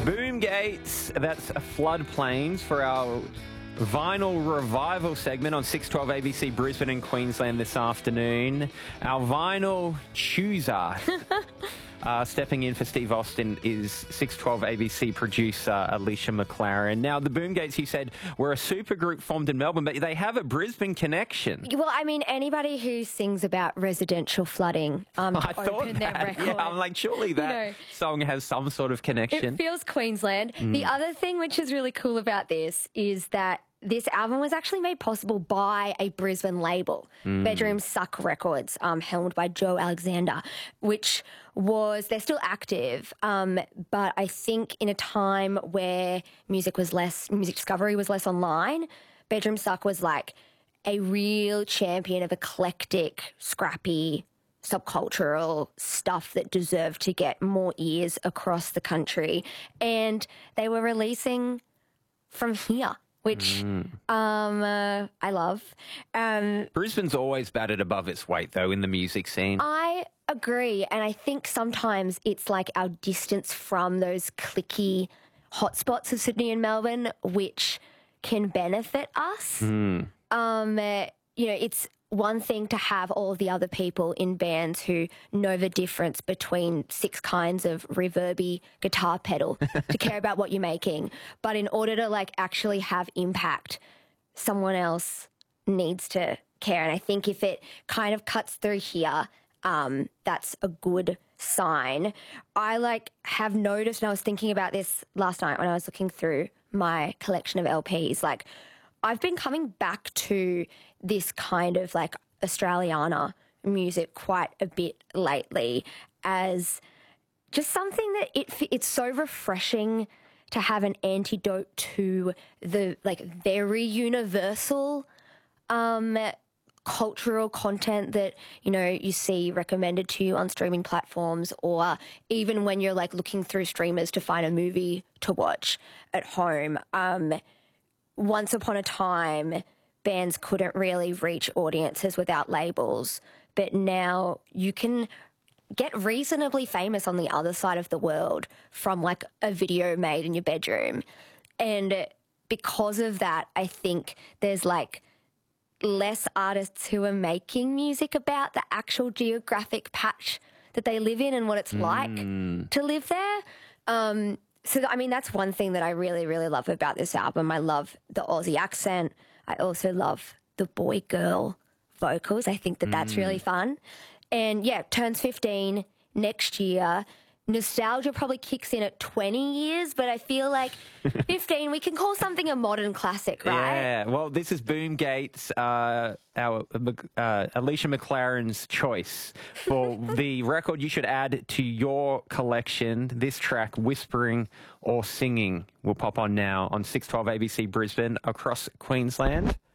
Boomgates, that's Floodplains for our vinyl revival segment on 612 ABC Brisbane and Queensland this afternoon. Our vinyl chooser stepping in for Steve Austin is 612 ABC producer Alicia McLaren. Now, the Boomgates, you said, were a supergroup formed in Melbourne, but they have a Brisbane connection. Well, I mean, anybody who sings about residential flooding I thought open their that. record. Yeah, I'm like, surely that song has some sort of connection. It feels Queensland. The other thing which is really cool about this is that this album was actually made possible by a Brisbane label, Bedroom Suck Records, held by Joe Alexander, which they're still active, but I think in a time where music discovery was less online, Bedroom Suck was like a real champion of eclectic, scrappy, subcultural stuff that deserved to get more ears across the country. And they were releasing from here, which I love. Brisbane's always batted above its weight, though, in the music scene. I agree, and I think sometimes it's like our distance from those cliquey hotspots of Sydney and Melbourne, which can benefit us. It's one thing to have all of the other people in bands who know the difference between 6 kinds of reverby guitar pedal to care about what you're making. But in order to actually have impact, someone else needs to care. And I think if it kind of cuts through here, that's a good sign. I have noticed, and I was thinking about this last night when I was looking through my collection of LPs, I've been coming back to this kind of Australiana music quite a bit lately as just something that it's so refreshing to have an antidote to the very universal cultural content that you see recommended to you on streaming platforms, or even when you're looking through streamers to find a movie to watch at home. Once upon a time, bands couldn't really reach audiences without labels, but now you can get reasonably famous on the other side of the world from a video made in your bedroom. And because of that, I think there's less artists who are making music about the actual geographic patch that they live in and what it's like to live there. That's one thing that I really, really love about this album. I love the Aussie accent. I also love the boy-girl vocals. I think that's really fun. And, turns 15 next year. Nostalgia probably kicks in at 20 years, but I feel 15, we can call something a modern classic, right? Yeah, well, this is Boomgates, our Alicia McLaren's choice for the record you should add to your collection. This track, Whispering or Singing, will pop on now on 612 ABC Brisbane across Queensland.